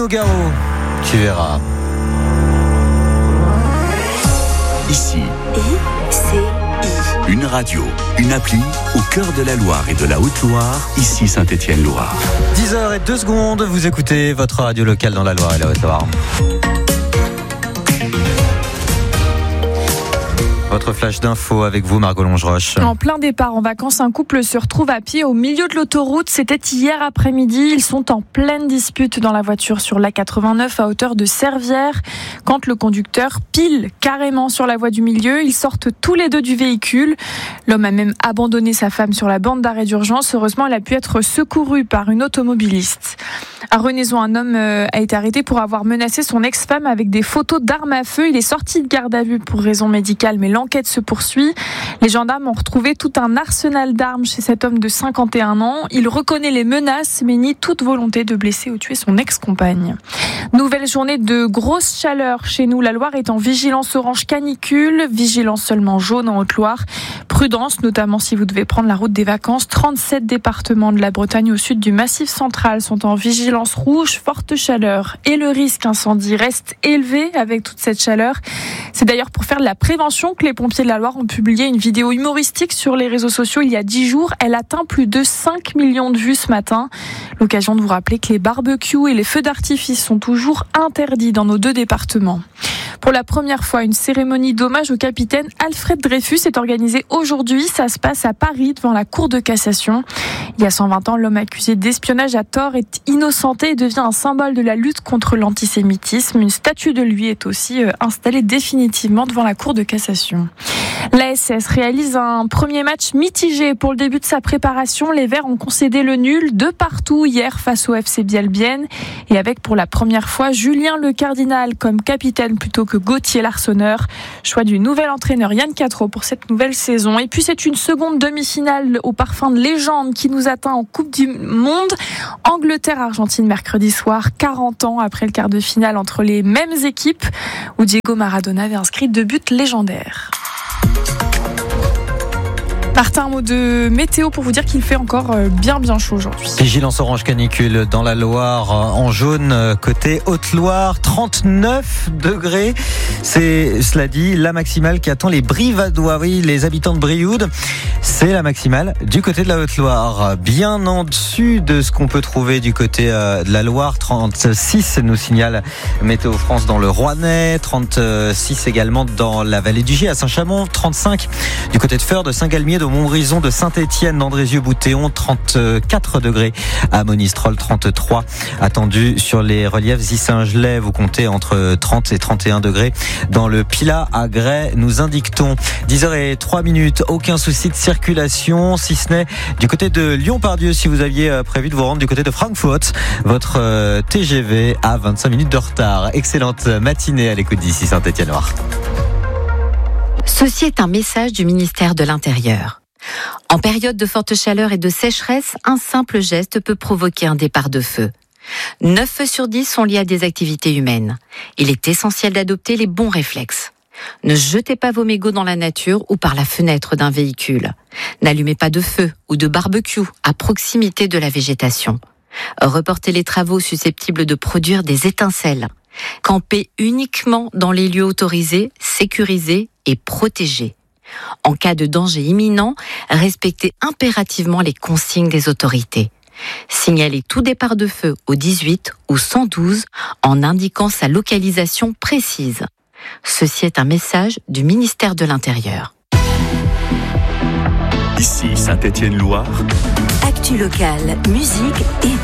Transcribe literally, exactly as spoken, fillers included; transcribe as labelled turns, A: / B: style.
A: Nogaro, tu verras.
B: Ici,
C: I C I.
B: une radio, une appli au cœur de la Loire et de la Haute-Loire, ici Saint-Étienne-Loire.
A: dix heures zéro deux secondes, vous écoutez votre radio locale dans la Loire et la Haute-Loire. Votre flash d'info avec vous, Margot Longeroche.
D: En plein départ en vacances, un couple se retrouve à pied au milieu de l'autoroute. C'était hier après-midi. Ils sont en pleine dispute dans la voiture sur l'A quatre-vingt-neuf à hauteur de Servières. Quand le conducteur pile carrément sur la voie du milieu, ils sortent tous les deux du véhicule. L'homme a même abandonné sa femme sur la bande d'arrêt d'urgence. Heureusement, elle a pu être secourue par une automobiliste. À Renaison, un homme a été arrêté pour avoir menacé son ex-femme avec des photos d'armes à feu. Il est sorti de garde à vue pour raison médicale, mais l'enquête se poursuit. Les gendarmes ont retrouvé tout un arsenal d'armes chez cet homme de cinquante et un ans. Il reconnaît les menaces, mais nie toute volonté de blesser ou tuer son ex-compagne. Nouvelle journée de grosse chaleur chez nous. La Loire est en vigilance orange canicule, vigilance seulement jaune en Haute-Loire. Prudence, notamment si vous devez prendre la route des vacances. trente-sept départements de la Bretagne au sud du Massif central sont en vigilance rouge, forte chaleur. Et le risque incendie reste élevé avec toute cette chaleur. C'est d'ailleurs pour faire de la prévention que les pompiers de la Loire ont publié une vidéo humoristique sur les réseaux sociaux il y a dix jours. Elle atteint plus de cinq millions de vues ce matin. L'occasion de vous rappeler que les barbecues et les feux d'artifice sont toujours interdits dans nos deux départements. Pour la première fois, une cérémonie d'hommage au capitaine Alfred Dreyfus est organisée aujourd'hui. Ça se passe à Paris, devant la Cour de cassation. Il y a cent vingt ans, l'homme accusé d'espionnage à tort est innocenté et devient un symbole de la lutte contre l'antisémitisme. Une statue de lui est aussi installée définitivement devant la Cour de cassation. L'A S S réalise un premier match mitigé pour le début de sa préparation. Les Verts ont concédé le nul de partout hier face au F C Bielbienne. Et avec pour la première fois Julien Le Cardinal comme capitaine plutôt que Gauthier Larsonneur. Choix du nouvel entraîneur Yann Cattereau pour cette nouvelle saison. Et puis c'est une seconde demi-finale au parfum de légende qui nous atteint en Coupe du Monde. Angleterre-Argentine mercredi soir, quarante ans après le quart de finale entre les mêmes équipes où Diego Maradona avait inscrit deux buts légendaires. Martin, un mot de météo pour vous dire qu'il fait encore bien bien chaud aujourd'hui.
A: Vigilance orange canicule dans la Loire, en jaune côté Haute-Loire, trente-neuf degrés. C'est, cela dit, la maximale qui attend les Brivadois, oui, les habitants de Brioude. C'est la maximale du côté de la Haute-Loire, bien en dessus de ce qu'on peut trouver du côté de la Loire. trente-six nous signale Météo France dans le Rouennais, trente-six également dans la vallée du Gier à Saint-Chamond, trente-cinq du côté de Feur, de Saint-Galmier, de Montbrison, de Saint-Étienne, d'Andrézieux-Boutéon, trente-quatre degrés à Monistrol, trente-trois attendu sur les reliefs Issy-Saint-Gelais. Vous comptez entre trente et trente et un degrés dans le Pilat à Grès, nous indique-t-on. dix heures zéro trois minutes, aucun souci de circulation, si ce n'est du côté de Lyon-Pardieu, si vous aviez prévu de vous rendre du côté de Francfort. Votre T G V a vingt-cinq minutes de retard. Excellente matinée à l'écoute d'ici Saint-Étienne-Loire.
C: Ceci est un message du ministère de l'Intérieur. En période de forte chaleur et de sécheresse, un simple geste peut provoquer un départ de feu. neuf feux sur dix sont liés à des activités humaines. Il est essentiel d'adopter les bons réflexes. Ne jetez pas vos mégots dans la nature ou par la fenêtre d'un véhicule. N'allumez pas de feu ou de barbecue à proximité de la végétation. Reportez les travaux susceptibles de produire des étincelles. Campez uniquement dans les lieux autorisés, sécurisés et protégés. En cas de danger imminent, respectez impérativement les consignes des autorités. Signalez tout départ de feu au dix-huit ou cent douze en indiquant sa localisation précise. Ceci est un message du ministère de l'Intérieur.
B: Ici Saint-Étienne-Loire.
C: Actu locale, musique et